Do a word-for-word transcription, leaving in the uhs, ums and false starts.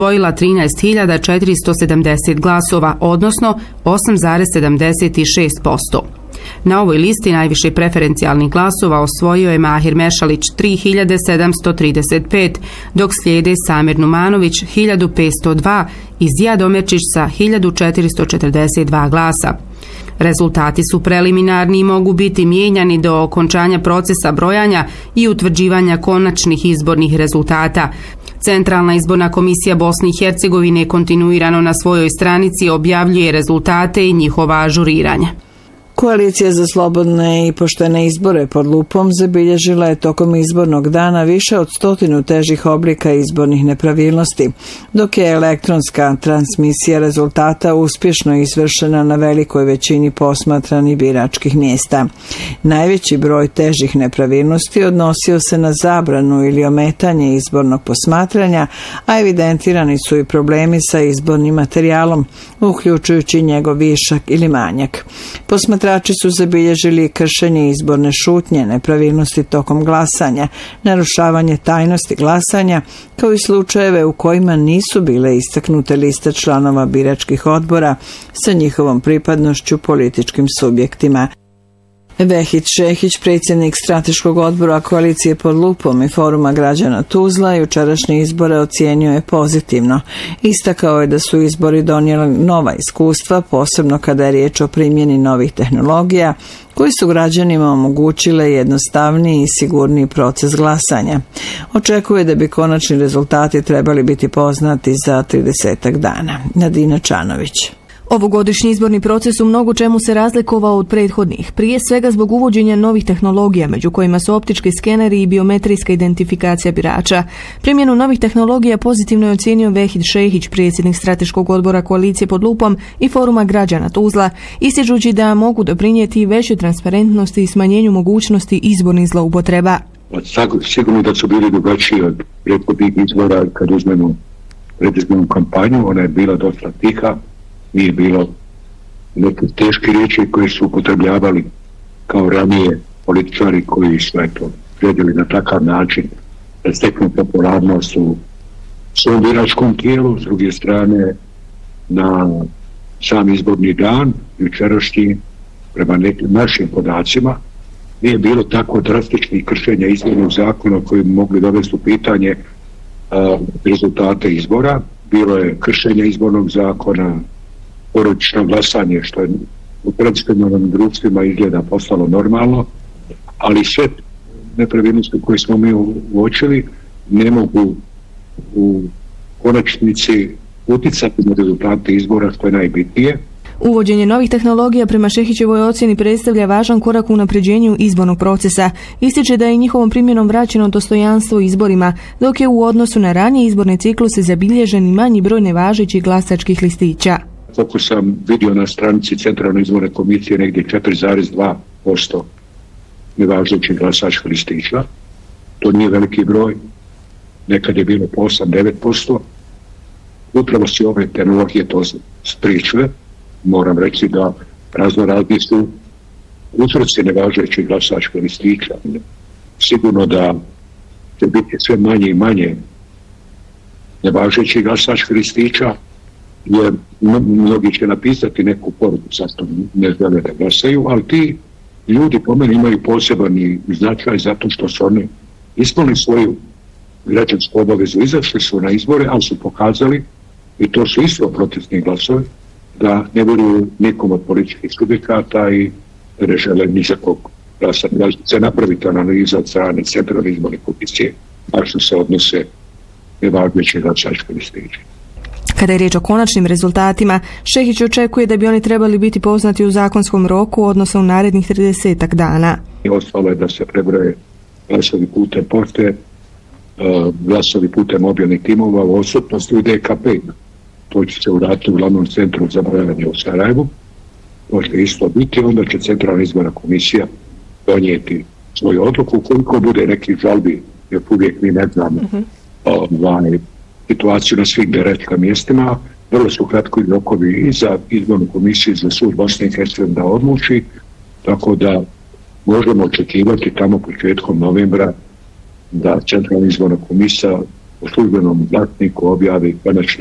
osvojila trinaest hiljada četiristo sedamdeset glasova, odnosno osam zarez sedamdeset šest posto. Na ovoj listi najviše preferencijalnih glasova osvojio je Mahir Mešalić tri hiljade sedamsto trideset pet, dok slijede Samir Numanović hiljadu petsto dva i Zijad Omerčić sa hiljadu četiristo četrdeset dva glasa. Rezultati su preliminarni i mogu biti mijenjani do okončanja procesa brojanja i utvrđivanja konačnih izbornih rezultata. Centralna izborna komisija Bosne i Hercegovine kontinuirano na svojoj stranici objavljuje rezultate i njihova ažuriranja. Koalicija za slobodne i poštene izbore pod lupom zabilježila je tokom izbornog dana više od stotinu težih oblika izbornih nepravilnosti, dok je elektronska transmisija rezultata uspješno izvršena na velikoj većini posmatranih biračkih mjesta. Najveći broj težih nepravilnosti odnosio se na zabranu ili ometanje izbornog posmatranja, a evidentirani su i problemi sa izbornim materijalom, uključujući njegov višak ili manjak. Posmatrači su zabilježili kršenje izborne šutnje, nepravilnosti tokom glasanja, narušavanje tajnosti glasanja, kao i slučajeve u kojima nisu bile istaknute liste članova biračkih odbora sa njihovom pripadnošću političkim subjektima. Vehid Šehić, predsjednik strateškog odbora koalicije pod lupom i foruma građana Tuzla, jučerašnje izbore ocijenio je pozitivno. Istakao je da su izbori donijeli nova iskustva, posebno kada je riječ o primjeni novih tehnologija, koji su građanima omogućile jednostavniji i sigurniji proces glasanja. Očekuje da bi konačni rezultati trebali biti poznati za tridesetak dana. Nadina Čanović. Ovogodišnji izborni proces u mnogo čemu se razlikovao od prethodnih, prije svega zbog uvođenja novih tehnologija, među kojima su optički skeneri i biometrijska identifikacija birača. Primjenu novih tehnologija pozitivno je ocijenio Vehid Šehić, predsjednik strateškog odbora koalicije pod lupom i foruma građana Tuzla, ističući da mogu doprinijeti većoj transparentnosti i smanjenju mogućnosti izbornih zloupotreba. Sigurno da su bili drugačiji od prethodnih izbora. Kad uzmemo predizbornu kampanju, ona je bila dosta tiha, nije bilo neke teške riječi koje su upotrebljavali kao ranije političari koji su eto željeli na takav način da steknu popularnost u svom biračkom tijelu. S druge strane, na sam izborni dan, jučerašnji, prema nekim našim podacima, nije bilo tako drastičnih kršenja izbornog zakona koji bi mogli dovesti u pitanje a, rezultate izbora. Bilo je kršenja izbornog zakona, porodično glasanje, što je u tradicionalnim društvima izgleda postalo normalno, ali sve nepravilnosti koje smo mi uočili ne mogu u konačnici uticati na rezultate izbora, što je najbitnije. Uvođenje novih tehnologija prema Šehićevoj ocjeni predstavlja važan korak u unapređenju izbornog procesa. Ističe da je njihovom primjenom vraćeno dostojanstvo izborima, dok je u odnosu na ranije izborne cikluse zabilježen i manji broj nevažećih glasačkih listića. Kako sam vidio na stranici Centralne izborne komisije, negdje četiri zarez dva posto nevažećih glasačkih listića. To nije veliki broj, nekad je bilo po osam do devet posto. Upravo si ove tehnologije to spriječile. Moram reći da razno razni su uzroci nevažećih glasačkih listića. Sigurno da će biti sve manje i manje nevažećih glasačkih listića, jer mnogi će napisati neku poruku, zašto ne žele da glasaju, ali ti ljudi po meni imaju poseban značaj zato što su oni ispunili svoju građansku obavezu, izašli su na izbore, ali su pokazali, i to su isto protestni glasovi, da ne vjeruju nikom od političkih subjekata i ne žele nikakvog glasa. Da se napraviti analiza od strane Centralne izborne komisije, a što se odnose nevažećih glasačkih listića. Kada je riječ o konačnim rezultatima, Šehić očekuje da bi oni trebali biti poznati u zakonskom roku, odnosno u narednih tridesetak dana. Ostalo je da se prebroje glasovi putem pošte, glasovi putem mobilnih timova u odsutnosti u D K P. To će se uraditi u glavnom centru za brojanje u Sarajevu. To će isto biti, onda će Centralna izborna komisija donijeti svoju odluku. Ukoliko bude neki žalbi, jer uvijek mi ne znamo uh-huh. ovaj, situaciju na svih biračkim mjestima, vrlo su kratko i rokovi i za izbornu komisiju, za sud Bosne i Hercegovine da odluči, tako da možemo očekivati tamo početkom novembra da Centralna izborna komisija u službenom glasniku objavi konačne